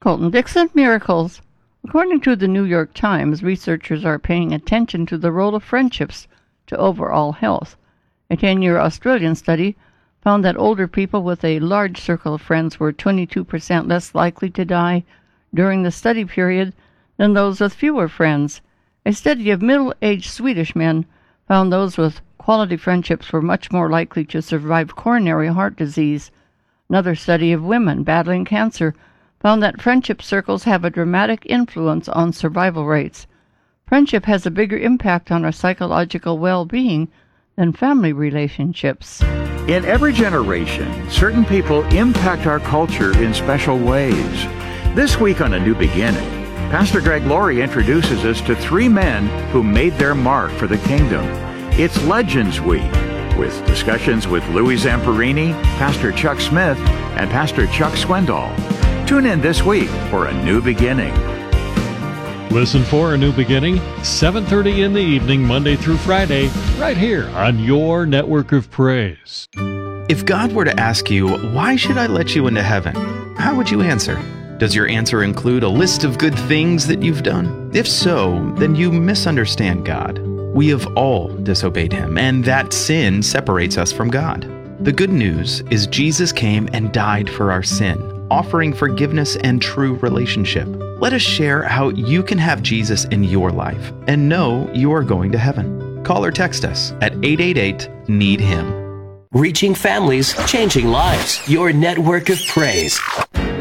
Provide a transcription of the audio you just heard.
Colton Dixon, Miracles. According to the New York Times, researchers are paying attention to the role of friendships to overall health. A 10-year Australian study found that older people with a large circle of friends were 22% less likely to die during the study period than those with fewer friends. A study of middle-aged Swedish men found those with quality friendships were much more likely to survive coronary heart disease. Another study of women battling cancer found that friendship circles have a dramatic influence on survival rates. Friendship has a bigger impact on our psychological well-being than family relationships. In every generation, certain people impact our culture in special ways. This week on A New Beginning, Pastor Greg Laurie introduces us to three men who made their mark for the kingdom. It's Legends Week, with discussions with Louis Zamperini, Pastor Chuck Smith, and Pastor Chuck Swindoll. Tune in this week for A New Beginning. Listen for A New Beginning, 7:30 in the evening, Monday through Friday, right here on your network of praise. If God were to ask you, why should I let you into heaven? How would you answer? Does your answer include a list of good things that you've done? If so, then you misunderstand God. We have all disobeyed Him, and that sin separates us from God. The good news is Jesus came and died for our sin, offering forgiveness and true relationship. Let us share how you can have Jesus in your life and know you are going to heaven. Call or text us at 888-NEED-HIM. Reaching families, changing lives. Your network of praise.